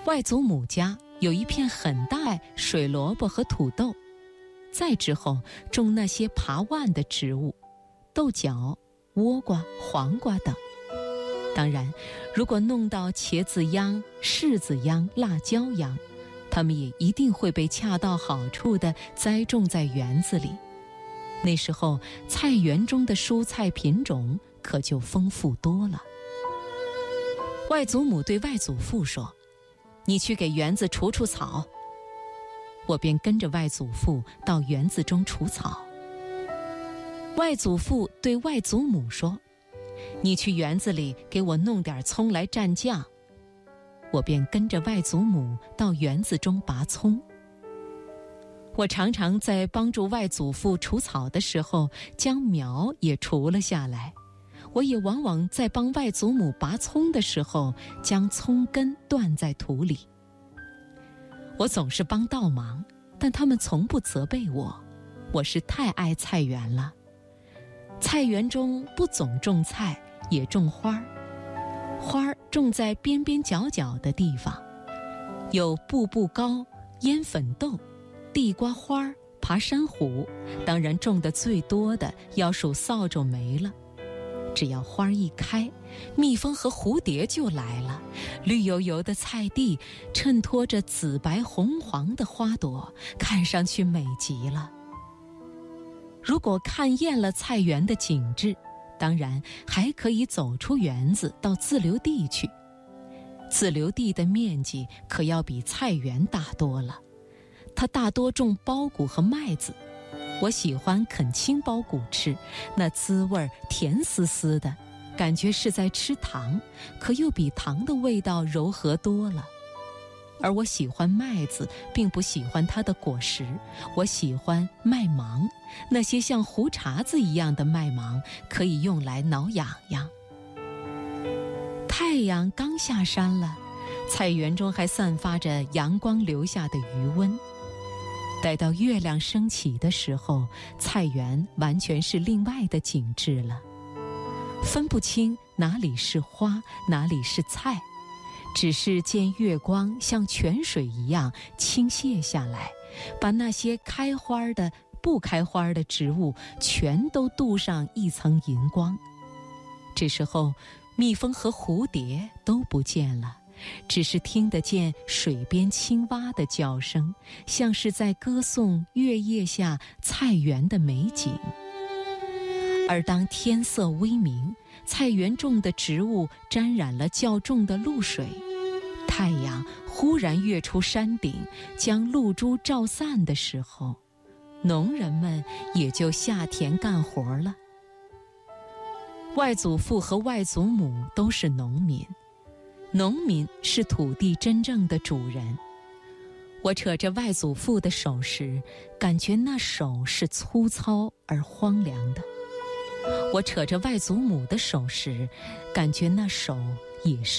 外祖母家有一片很大水萝卜和土豆，再之后种那些爬腕的植物，豆角、倭瓜、黄瓜等。当然，如果弄到茄子秧、柿子秧、辣椒秧，它们也一定会被恰到好处地栽种在园子里。那时候，菜园中的蔬菜品种可就丰富多了。外祖母对外祖父说：“你去给园子除除草。”我便跟着外祖父到园子中除草。外祖父对外祖母说：“你去园子里给我弄点葱来蘸酱。”我便跟着外祖母到园子中拔葱。我常常在帮助外祖父除草的时候，将苗也除了下来。我也往往在帮外祖母拔葱的时候，将葱根断在土里。我总是帮倒忙，但他们从不责备我。我是太爱菜园了。菜园中不总种菜，也种花儿。花儿种在边边角角的地方，有步步高、烟粉豆、地瓜花、爬山虎，当然种得最多的要数扫帚梅了。只要花一开，蜜蜂和蝴蝶就来了。绿油油的菜地衬托着紫白红黄的花朵，看上去美极了。如果看厌了菜园的景致，当然还可以走出园子到自留地去。自留地的面积可要比菜园大多了。它大多种苞谷和麦子，我喜欢啃青苞谷吃，那滋味甜丝丝的，感觉是在吃糖，可又比糖的味道柔和多了。而我喜欢麦子，并不喜欢它的果实，我喜欢麦芒，那些像胡茬子一样的麦芒，可以用来挠痒痒。太阳刚下山了，菜园中还散发着阳光留下的余温。待到月亮升起的时候，菜园完全是另外的景致了，分不清哪里是花，哪里是菜，只是见月光像泉水一样倾泻下来，把那些开花的、不开花的植物全都镀上一层银光。这时候，蜜蜂和蝴蝶都不见了，只是听得见水边青蛙的叫声，像是在歌颂月夜下菜园的美景。而当天色微明，菜园中的植物沾染了较重的露水，太阳忽然跃出山顶，将露珠照散的时候，农人们也就下田干活了。外祖父和外祖母都是农民，农民是土地真正的主人。我扯着外祖父的手时，感觉那手是粗糙而荒凉的；我扯着外祖母的手时，感觉那手也是